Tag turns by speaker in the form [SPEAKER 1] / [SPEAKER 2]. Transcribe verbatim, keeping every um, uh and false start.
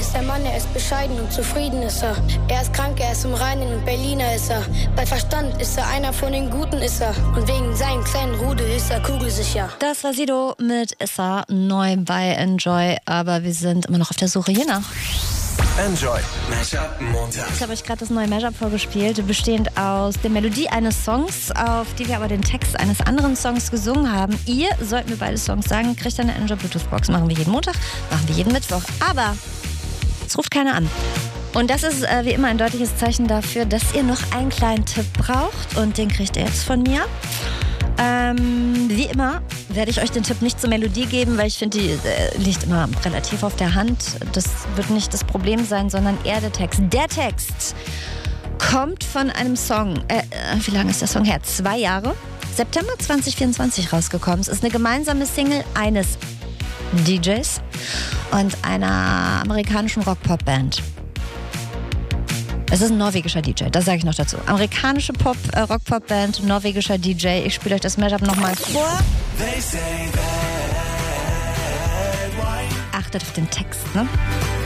[SPEAKER 1] ist der Mann, er ist bescheiden und zufrieden ist er. Er ist krank, er ist im Reinen und Berliner ist er. Bei Verstand ist er einer von den Guten ist er. Und wegen seinem kleinen Rudel ist er kugelsicher.
[SPEAKER 2] Das war Sido mit Issa, neu bei Enjoy. Aber wir sind immer noch auf der Suche hier nach.
[SPEAKER 3] Enjoy Mashup Montag.
[SPEAKER 2] Ich habe euch gerade das neue Mashup vorgespielt, bestehend aus der Melodie eines Songs, auf die wir aber den Text eines anderen Songs gesungen haben. Ihr sollt mir beide Songs sagen, kriegt ihr eine Enjoy Bluetooth Box. Machen wir jeden Montag, machen wir jeden Mittwoch. Aber es ruft keiner an. Und das ist äh, wie immer ein deutliches Zeichen dafür, dass ihr noch einen kleinen Tipp braucht. Und den kriegt ihr jetzt von mir. Ähm, wie immer werde ich euch den Tipp nicht zur Melodie geben, weil ich finde, die äh, liegt immer relativ auf der Hand. Das wird nicht das Problem sein, sondern eher der Text. Der Text kommt von einem Song, äh, wie lange ist der Song her? Zwei Jahre. September zwanzig vierundzwanzig rausgekommen. Es ist eine gemeinsame Single eines D Js und einer amerikanischen Rock-Pop-Band. Es ist ein norwegischer D J, das sage ich noch dazu. Amerikanische Pop, äh, Rock-Pop-Band, norwegischer D J. Ich spiele euch das Mashup nochmal vor. Achtet auf den Text, ne?